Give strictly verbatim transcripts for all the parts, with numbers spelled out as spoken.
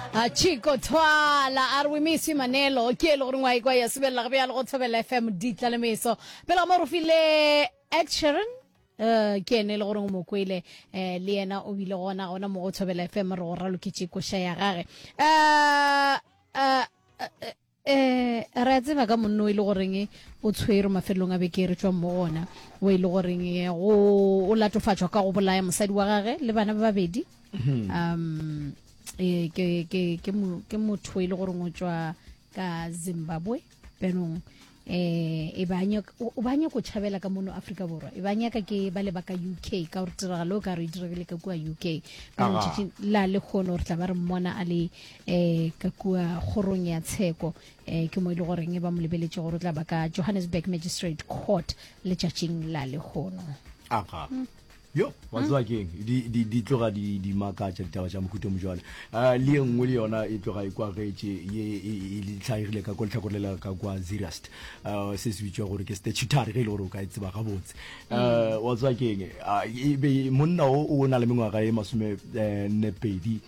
a Chico Twala are we miss Manelo ke lo re ngwa ikwa ya sebella ga bya le go tshobela F M ditla le meso pela mo re file Ed Sheeran eh ke ene le gore mo kwele eh le yena o bile gona gona mo go tshobela F M re go raloketse ko sha ya gage eh eh eh ra tseba ka monno ile goreng o tshwere mafelong a beke re tswa mo gona o ile goreng go o latofatswa ka go bolaya mosadi wa gage le bana ba babedi um eh ke ke ke mo ke motho ile gore ngo tswa ka Zimbabwe penong eh e banya o banya go tshabela ka mono Africa borwa e banya ka ke ba le ba ka U K ka re tiragalo ka re diregele ka kwa U K mo tshitsi la le khono re tla ba re mmona ale eh ka kwa khorong ya tsheko eh ke mo ile gore nge ba mo lebeletse gore tla ba ka Johannesburg Magistrate Court le tšatšing la le khono aga yo wazwa keng di di di tloga di di makatša ditaba tša mohuto mo jwale a le engwe le yona e tloga e kwa getse ye e le tlhaegile ka kotlhakolela ka kwa Zirast uh se se bitšwa gore ke statutory ge le gore o ka itse ba ga botse uh wazwa keng e be monna o na le mengwaga e masome ne pedi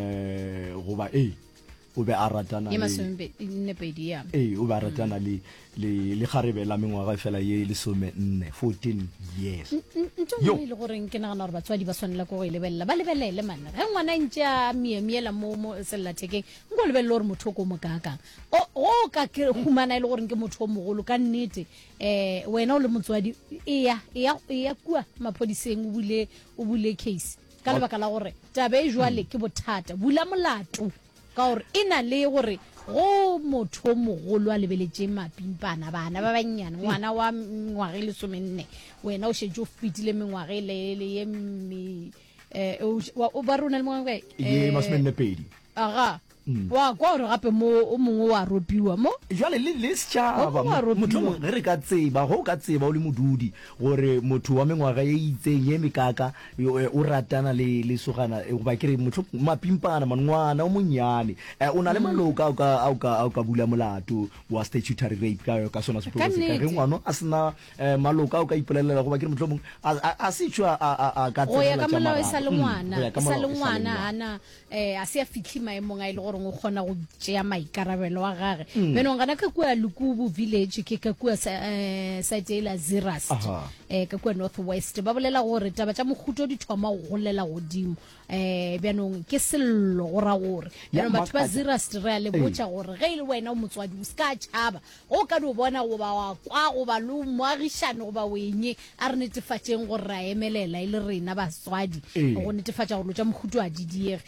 eh go ba e o be a ratana le masome ne pedi ya eh o ba ratana le le le garebe la mengwaga fela ye le some nne fourteen years yo ile gore ke nagana gore batswadi ba swanela go ile bella ba lebelele manna ge ngwana ntja miemiela mo mo sella thekeng ngo lebelle gore motho go mokaka o o ka ke humana ile gore ke motho mogolo ka nnete eh wena o le motswadi e ya e ya kwa maphodiseng o bule o bule case ka lebaka la gore tabe e jwale ke bothata bula molato ka gore ina le gore go motho mogolo a lebeletse mapimpana bana ba banyana ngwana wa ngwage le somenne wena o shetse o fitile mengwage le le ye mi eh o ba rona le mongwe ye masomenne pedi aga wa kwa re gape mo o mongwe wa ropiwa mo jale le le tšhaba motho mo re ka tseba go ka tseba o le modudi gore motho wa mengwaga e itseng ye mekaka o ratana le le sogana go ba kere motho mapimpana manngwana o monyane o na le maloka o ka o ka o ka bula molato wa statutory rape ka ka sona se ka re ngwana a sena maloka o ka ipolelela go ba kere motho mong a se tshwa a ka tsela ka molao e sa le ngwana sa le ngwana ana eh a se a fitlhi maemong a ile gore go kgona go tšea maikarabelo wa gage beno ngana ka kwa Lukubu village ke ka kwa site la Zirast eh ka kwa Northwest ba bolela gore taba tša mohuto di thoma go golela godimo eh beno ke sello go ra gore beno batho ba Zirast re le botša gore ge ile wena o motswadi o ska tšhaba go ka do bona go ba wa kwa go ba lo moagishane go ba wenye a re netefatšeng gore ra emelela ile rena baswadi go netefatša gore lo tša mohuto a didiege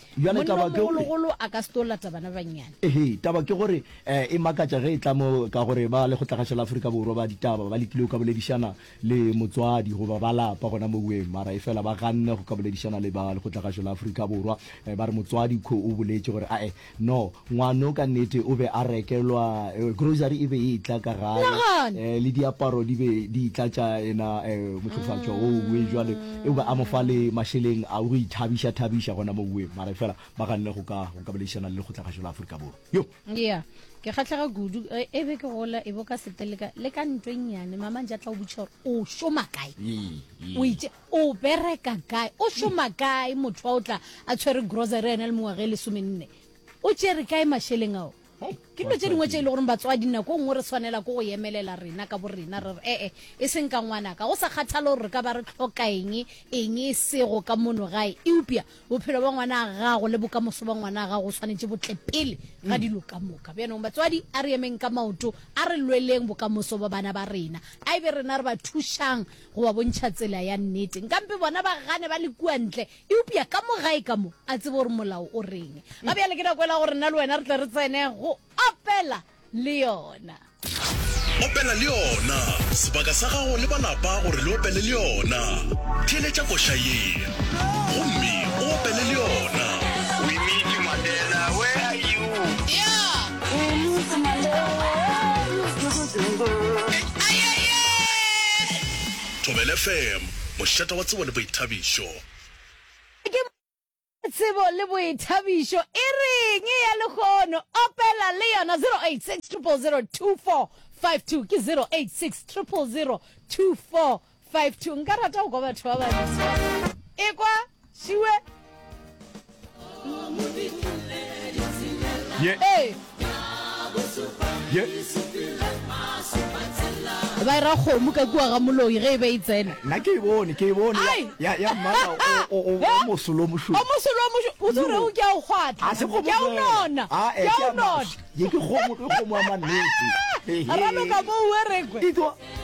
mo a ka stola bana banyane eh taba ke gore e makatša ge e tla mo ka gore ba le go tlhagasha la Afrika borwa ba ditaba ba le tlile ka boledishana le motswadi go ba bala pa gona mo bueng mara e fela ba ganne go ka boledishana le ba le go tlhagasha la Afrika borwa ba re motswadi go o boletse gore a e no ngwana ka nnete o be a rekelwa grocery e be e tla ka ga le diaparo di be di tlatša ena mothofatšo o we jwale e ba amofale masheleng a go ithabisha thabisha gona mo bueng mara e fela ba ganne go ka go ka boledishana le go tlhagasha la Afrika borwa yo yeah ke khatlaga gudu e be ke gola e boka seteleka le ka ntwenyane mama nja tla o butša o shoma kae o itse o bereka kae o shoma kae motho wa o tla a tshwere grocery ena le mongwe le somenne o tšere kae masheleng ao ke lo tšedingwe tše ile gore batswadi nna ko ngwe re tshwanela go go emelela rena ka bo rena re eh eh e seng ka ngwana ka go sa kgathalo re ka ba re tlhoka eng eng e sego ka mono gae e upia bophelo ba ngwana ga go le bokamoso ba ngwana ga go tshwanetse botle pele ga dilo ka moka bjana batswadi a re emeng ka maoto a re lweleng bokamoso ba bana ba rena a ibe rena re ba thušang go ba bontšha tsela ya nnete nkampe bona ba gane ba le kua ntle e upia ka mo gae ka mo a tsebe gore molao o reng ga bjale ke nakwela gore nna le wena re tle re tsene go Opela Leona Opela Leona sebaka sa gago le balapa gore le opele Leona theletša košaye gomme o opele Leona we meet you Mandela where are you yeah we meet you Mandela ay ay ay Thobela F M mošata wa tsebo le boithabišo tsebo le boithabišo e reng ya lekgono opela le yona zero eight six zero zero zero two four five two ke zero eight six zero zero zero two four five two nka rata go batho ba bantsi e kwa shiwe Ye. Hey. Ye. ba ira kgomo ka kua ga moloi ge e be e tsena Nna ke e bone, ke e bone. Ai. Ya ya mmala o o o mosolo mosho. o mosolo o mosho o tsore o ke a o kgwatla A se kgomo. ke a o nona Ah, ke a o nona Ye ke kgomo, ke kgomo ya mannete. a ralo ka mo o erekwe Ito